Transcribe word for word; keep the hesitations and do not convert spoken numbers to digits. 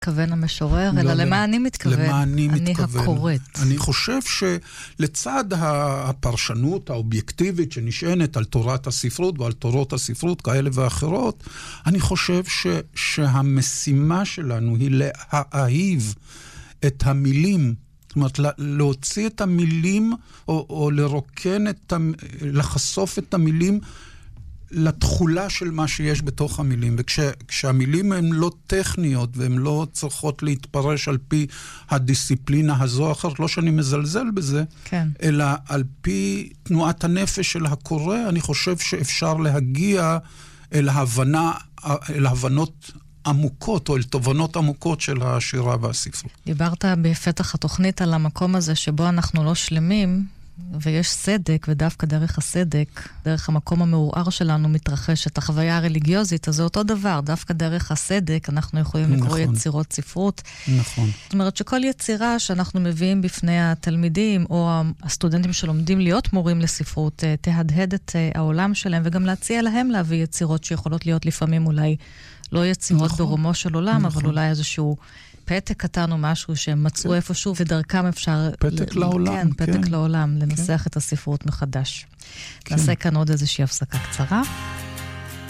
כוון המשורר, אלא למה אני מתכוון. למה אני אני מתכוון. הקוראת. אני חושב שלצד הפרשנות האובייקטיבית שנשענת על תורת הספרות ועל תורות הספרות כאלה ואחרות, אני חושב ש, שהמשימה שלנו היא להאהיב את המילים, זאת אומרת, להוציא את המילים, או, או לרוקן את, לחשוף את המילים, לתחולה של מה שיש בתוך המילים. וכשהמילים הן לא טכניות, והן לא צריכות להתפרש על פי הדיסציפלינה הזו או אחרת, לא שאני מזלזל בזה, כן. אלא על פי תנועת הנפש של הקורא, אני חושב שאפשר להגיע אל ההבנה, אל ההבנות עמוקות, או אל תובנות עמוקות של השירה והספרות. דיברת בפתח התוכנית על המקום הזה שבו אנחנו לא שלמים, ויש סדק, ודווקא דרך הסדק, דרך המקום המעורער שלנו מתרחשת החוויה הרליגיוזית, אז זה אותו דבר, דווקא דרך הסדק אנחנו יכולים לקרוא נכון. יצירות ספרות. נכון. זאת אומרת שכל יצירה שאנחנו מביאים בפני התלמידים, או הסטודנטים שלומדים להיות מורים לספרות, תהדהד את העולם שלהם, וגם להציע להם להביא יצירות שיכולות להיות לפעמים אולי לא יצירות נכון. ברומו של עולם, נכון. אבל אולי איזשהו פתק קטן או משהו שהם מצאו כן. איפשהו, ודרכם אפשר... פתק ל... לעולם. כן, פתק כן. לעולם, לנסח כן. את הספרות מחדש. כן. נעשה כאן עוד איזושהי הפסקה קצרה.